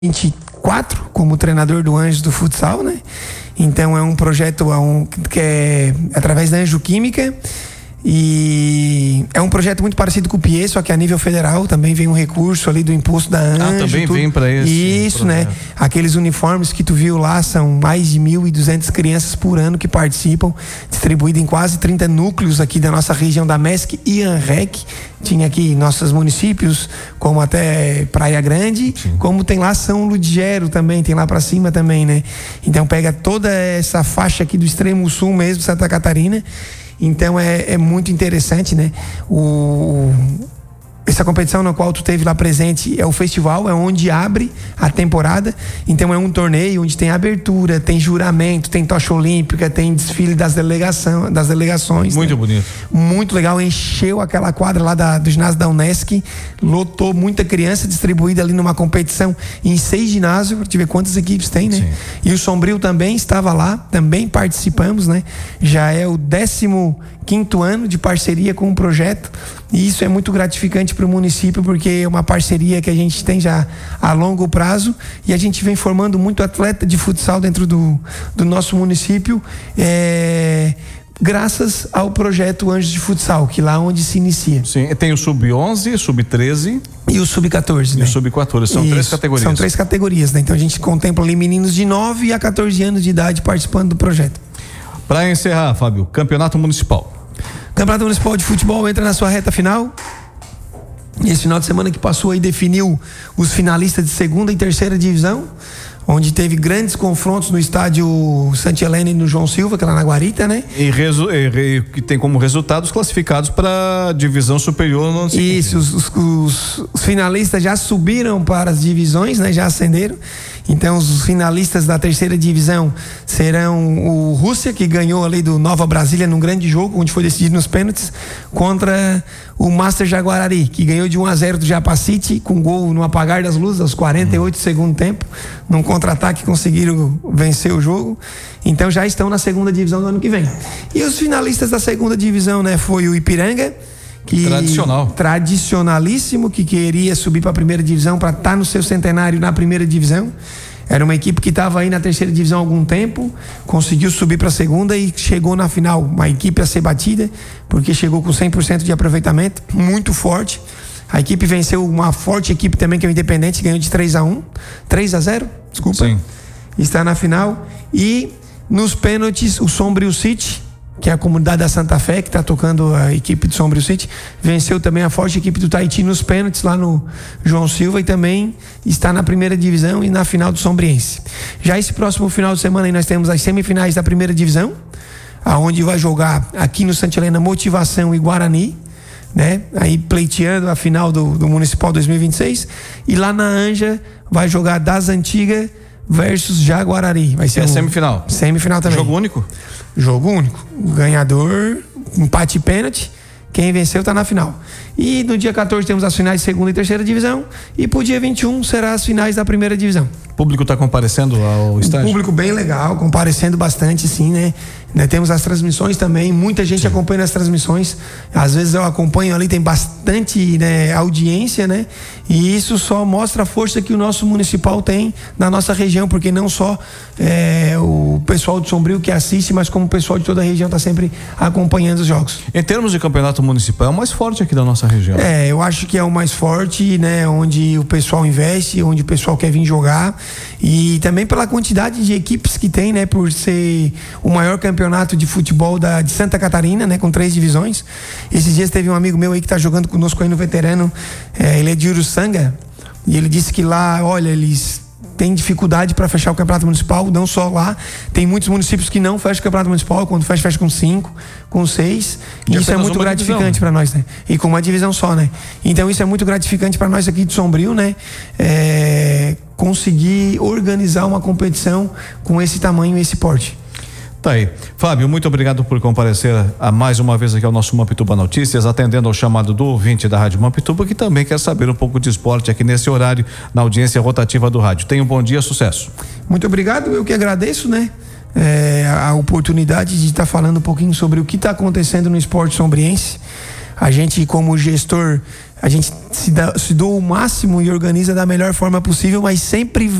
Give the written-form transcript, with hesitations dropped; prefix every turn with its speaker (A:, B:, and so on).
A: 2024 como treinador do Anjos do Futsal, né? Então é um projeto que é através da Anjo Química. E é um projeto muito parecido com o PIE, só que a nível federal também vem um recurso ali do imposto da Anjo.
B: Também tudo. Vem para
A: isso, projeto. Né? Aqueles uniformes que tu viu lá são mais de 1.200 crianças por ano que participam, distribuído em quase 30 núcleos aqui da nossa região da MESC e ANREC. Tinha aqui nossos municípios, como até Praia Grande, sim, como tem lá São Ludgero também, tem lá para cima também, né? Então pega toda essa faixa aqui do extremo sul mesmo, Santa Catarina. Então é muito interessante, né? Essa competição na qual tu teve lá presente é o festival, é onde abre a temporada. Então é um torneio onde tem abertura, tem juramento, tem tocha olímpica, tem desfile das delegações.
B: Muito, né? Bonito.
A: Muito legal, encheu aquela quadra lá do ginásio da Unesc, lotou muita criança distribuída ali numa competição em 6 ginásios, pra te ver quantas equipes tem, né? Sim. E o Sombrio também estava lá, também participamos, né? Já é o 15º ano de parceria com o projeto, e isso é muito gratificante para o município, porque é uma parceria que a gente tem já a longo prazo, e a gente vem formando muito atleta de futsal dentro do nosso município, graças ao projeto Anjos de Futsal, que lá onde se inicia.
B: Sim, tem o sub-11, sub-13
A: e o sub-14, né?
B: E o sub-14, são isso, 3 categorias.
A: São 3 categorias, né? Então a gente contempla ali meninos de 9 a 14 anos de idade participando do projeto.
B: Para encerrar, Fábio, Campeonato Municipal.
A: Campeonato Municipal de Futebol entra na sua reta final. Esse final de semana que passou aí definiu os finalistas de 2ª e 3ª divisão, onde teve grandes confrontos no estádio Santa Helena e no João Silva, que é lá na Guarita, né?
B: E que tem como resultado os classificados para a divisão superior. No
A: isso, os finalistas já subiram para as divisões, né? Já ascenderam. Então os finalistas da 3ª divisão serão o Rússia, que ganhou ali do Nova Brasília num grande jogo, onde foi decidido nos pênaltis, contra o Master Jaguarari, que ganhou de 1-0 do Japacite, com gol no apagar das luzes, aos 48 do segundo tempo. Num contra-ataque conseguiram vencer o jogo. Então já estão na 2ª divisão do ano que vem. E os finalistas da 2ª divisão, né, foi o Ipiranga, que tradicionalíssimo, que queria subir para a 1ª divisão para estar no seu centenário na 1ª divisão. Era uma equipe que estava aí na 3ª divisão há algum tempo, conseguiu subir para a 2ª e chegou na final. Uma equipe a ser batida, porque chegou com 100% de aproveitamento, muito forte. A equipe venceu uma forte equipe também, que é o Independente, ganhou de 3-0, desculpa.
B: Sim.
A: Está na final. E nos pênaltis, o Sombrio City, que é a comunidade da Santa Fé, que está tocando a equipe do Sombrio City, venceu também a forte equipe do Tahiti nos pênaltis lá no João Silva, e também está na 1ª divisão e na final do Sombriense. Já esse próximo final de semana aí nós temos as semifinais da 1ª divisão, aonde vai jogar aqui no Santa Helena Motivação e Guarani, né? Aí pleiteando a final do Municipal 2026, e lá na Anja vai jogar Das Antigas versus Jaguarari. Vai ser
B: semifinal.
A: Semifinal também.
B: Jogo único?
A: Jogo único. O ganhador, empate e pênalti. Quem venceu tá na final. E no dia 14 temos as finais de 2ª e 3ª divisão. E pro dia 21 será as finais da 1ª divisão.
B: O público está comparecendo ao estádio?
A: Um público bem legal, comparecendo bastante, sim, né? Temos as transmissões também, muita gente acompanha as transmissões. Às vezes eu acompanho ali, tem bastante, né, audiência, né? E isso só mostra a força que o nosso municipal tem na nossa região, porque não só o pessoal de Sombrio que assiste, mas como o pessoal de toda a região está sempre acompanhando os jogos.
B: Em termos de campeonato municipal, é o mais forte aqui da nossa região.
A: Eu acho que é o mais forte, né? Onde o pessoal investe, onde o pessoal quer vir jogar, e também pela quantidade de equipes que tem, né? Por ser o maior campeonato de futebol de Santa Catarina, né? Com 3 divisões. Esses dias teve um amigo meu aí que tá jogando conosco aí no veterano, ele é de Uruçanga, e ele disse que lá, olha, eles têm dificuldade para fechar o campeonato municipal, não só lá, tem muitos municípios que não fecham o campeonato municipal, quando fecha com 5, com 6, e isso é muito gratificante para nós, né? E com uma divisão só, né? Então isso é muito gratificante para nós aqui de Sombrio, né? Conseguir organizar uma competição com esse tamanho e esse porte.
B: Tá aí. Fábio, muito obrigado por comparecer mais uma vez aqui ao nosso Mampituba Notícias, atendendo ao chamado do ouvinte da Rádio Mampituba, que também quer saber um pouco de esporte aqui nesse horário, na audiência rotativa do rádio. Tenha um bom dia, sucesso. Muito obrigado, eu que agradeço, né? A oportunidade de estar falando um pouquinho sobre o que está acontecendo no esporte sombriense. A gente, como gestor,
A: a gente se doa o máximo e organiza da melhor forma possível, mas sempre